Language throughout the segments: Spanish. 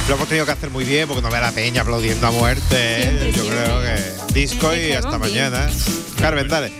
Lo hemos tenido que hacer muy bien porque no ve la peña aplaudiendo a muerte. Siempre, Yo siempre. creo que disco y hasta mañana. Carmen, dale.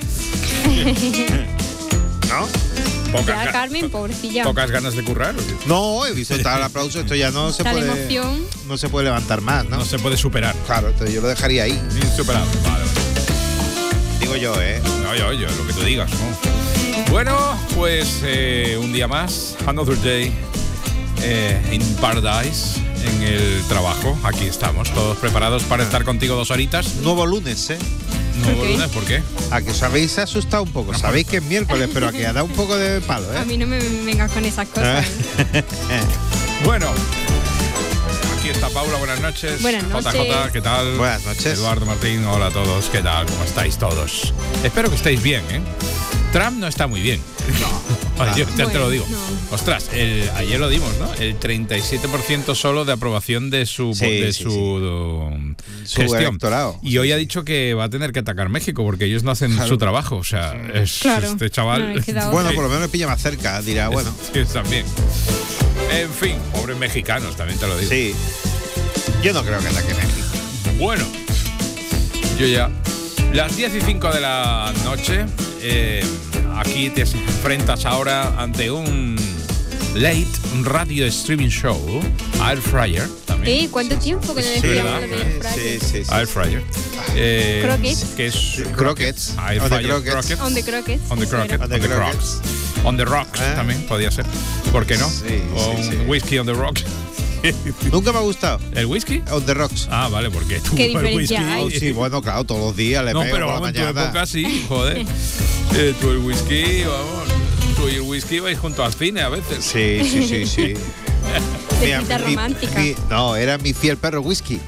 ¿No? Ya, Carmen, pobrecilla. Pocas ganas de currar. ¿O qué? No, he visto tal aplauso, esto ya no se Tal puede. emoción. No se puede levantar más, ¿no? No se puede superar. Claro, entonces yo lo dejaría ahí. Insuperable. Vale. Digo yo, ¿eh? No, yo, lo que tú digas, ¿no? Bueno, pues un día más, another day in paradise, en el trabajo. Aquí estamos, todos preparados para estar contigo 2 horitas. Nuevo lunes, ¿eh? No ¿Por qué? lunes, ¿por qué? A que os habéis asustado un poco. Sabéis que es miércoles, pero a que ha dado un poco de palo, A ¿eh? mí no me vengas con esas cosas. Bueno, aquí está Paula, buenas noches. Buenas noches. JJ, ¿qué tal? Buenas noches. Eduardo Martín, hola a todos, ¿qué tal? ¿Cómo estáis todos? Espero que estéis bien, ¿eh? Trump no está muy bien. Ay, yo ya te lo digo. No. Ostras, ayer lo dimos, ¿no? El 37% solo de aprobación de su Su gestión. electorado. Y hoy ha dicho que va a tener que atacar México porque ellos no hacen su trabajo. O sea, Claro. este chaval. No, queda Bueno, Sí. por lo menos me pilla más cerca, dirá, bueno. Sí, también. En fin, pobres mexicanos, también te lo digo. Sí. Yo no creo que ataque México. Bueno, yo ya. Las 10:05 de la noche. Aquí te enfrentas ahora ante un un radio streaming show, Air Fryer también. ¿Cuánto tiempo que no Sí, decíamos ¿verdad? lo de Air Fryer? Sí. Air Fryer. Croquettes. Que es Croquettes. Air On the Fryer croquettes. On the croquets. On the eso era. croquet, On the on the croquets. rocks. On the rocks también podía ser. ¿Por qué no? Sí, o sí, un sí. whisky on the rocks. Nunca me ha gustado. ¿El whisky? On the rocks. Ah, vale, porque tú ¿Qué el diferencia whisky. hay? Oh, sí, bueno, claro, todos los días le No, pego pero por la vamos, en tu mañana. época sí, joder. Tú el whisky, vamos. Tú y el whisky vais junto al cine a veces. Sí. Mira, Cita romántica. no, era mi fiel perro whisky.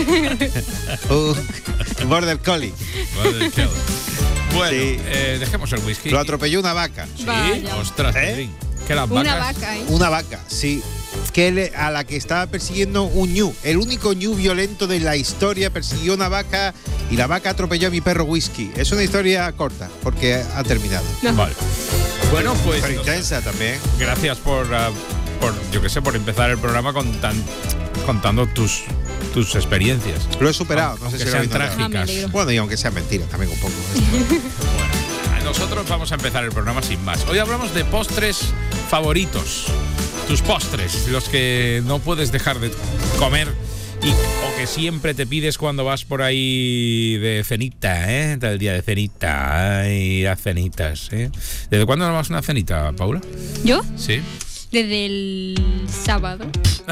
Border Collie. Vale, chao. Bueno, Sí. dejemos el whisky. Lo atropelló una vaca. Sí, Vaya. ostras, ¿Eh? Pedrín. Que las Una vacas. vaca, ¿eh? Una vaca, sí. A la que estaba persiguiendo un ñu. El único ñu violento de la historia persiguió una vaca y la vaca atropelló a mi perro whisky. Es una historia corta, porque ha terminado. No. Vale. Bueno, pues Pero intensa también. gracias por yo qué sé, por empezar el programa contando tus experiencias. Lo he superado, no sé Aunque si lo sean habéis notado. Ah, me trágicas. alegro. Bueno, y aunque sea mentira, también un poco. Bueno, nosotros vamos a empezar el programa sin más. Hoy hablamos de postres favoritos. Tus postres, los que no puedes dejar de comer o que siempre te pides cuando vas por ahí de cenita, ¿eh? Del día de cenita. Ay, las cenitas, ¿eh? ¿Desde cuándo no vas a una cenita, Paula? ¿Yo? Sí. Desde el sábado.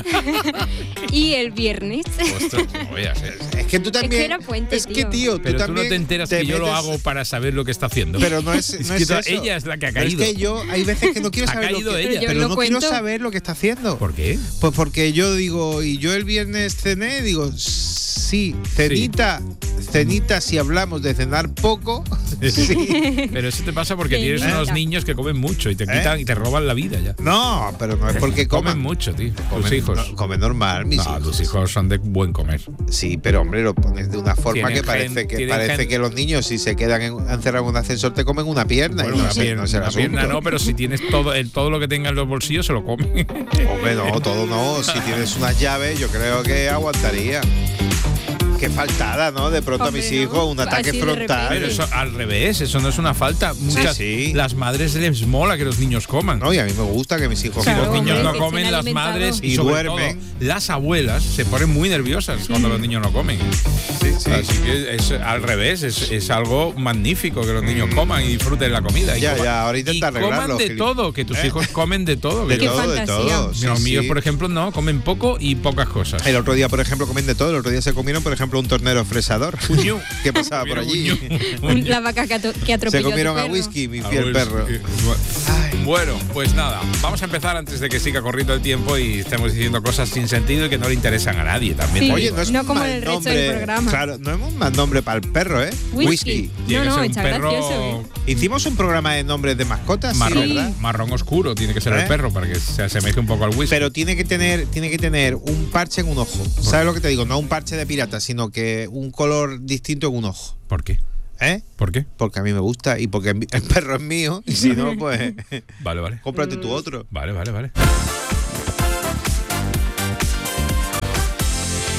Y el viernes. Ostras, no voy a ser. Es que tú también. Es que era puente, es que, tío, Pero tú también no te enteras que yo lo metes- hago para saber lo que está haciendo. Pero no es, Es no que es eso. ella es la que ha Pero caído. es que yo hay veces que no quiero Ha saber caído lo que, ella. Yo pero lo no quiero cuento. saber lo que está haciendo. ¿Por qué? Pues porque yo digo, y yo el viernes cené, digo, sí, cenita, si hablamos de cenar poco, sí. Pero eso te pasa porque Sí, tienes neta. unos niños que comen mucho y te quitan y te roban la vida ya. No, pero no es porque Comen coman mucho, tío. Comen, Tus hijos. no, comen normal, mis No, hijos. tus hijos son de buen comer. Sí, pero hombre, lo pones de una forma Tienen que parece gen- que tienen parece gen- que los niños si se quedan encerrados en un ascensor te comen una pierna. Bueno, y no una sé, pierna, no es el una pierna asunto. no, pero si tienes todo lo que tenga en los bolsillos se lo comen. Hombre, no, todo no. Si tienes unas llaves, yo creo que aguantaría. Qué faltada, ¿no? De pronto Hombre, a mis ¿no? hijos, un ataque Así de frontal. Pero eso al revés, eso no es una falta. Muchas sí. las madres les mola que los niños coman. No, y a mí me gusta que mis hijos Si Claro, los niños hombre, no que comen, estén las alimentados. madres Y sobre duermen. todo, las abuelas se ponen muy nerviosas cuando los niños no comen. Sí. Así que es al revés, es algo magnífico que los niños coman y disfruten la comida. Y Ya, coman, ya, ahora intenta y coman arreglarlo, de Gil. todo, que tus hijos comen de todo. De que Qué todo, de fantasía. todo. Sí, los míos, sí. por ejemplo, no, comen poco y pocas cosas. El otro día, por ejemplo, comen de todo. El otro día se comieron, por ejemplo, un tornero fresador. Uñu. ¿Qué pasaba por allí? La vaca que atropelló Se comieron tu a perro. whisky, mi Ah, fiel pues, perro. Bueno, pues nada, vamos a empezar antes de que siga corriendo el tiempo y estemos diciendo cosas sin sentido y que no le interesan a nadie también. Sí. te Oye, digo. no es No un como mal en el resto nombre. del programa. Claro, no es un mal nombre para el perro, ¿eh? Whisky. Tiene No, que ser está un perro gracioso, ¿eh? Hicimos un programa de nombres de mascotas, sí, marrón, ¿verdad? marrón oscuro, tiene que ser el ¿Eh? perro para que se asemeje un poco al whisky. Pero tiene que tener un parche en un ojo. ¿Sabes lo que te digo? No un parche de pirata, sino que un color distinto en un ojo. ¿Por qué? ¿Eh? ¿Por qué? Porque a mí me gusta y porque el perro es mío. Y si no, pues Vale. cómprate tú otro. Vale.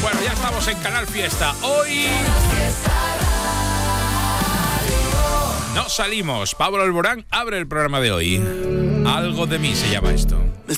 Bueno, ya estamos en Canal Fiesta. Hoy no salimos. Pablo Alborán abre el programa de hoy. Algo de mí se llama esto.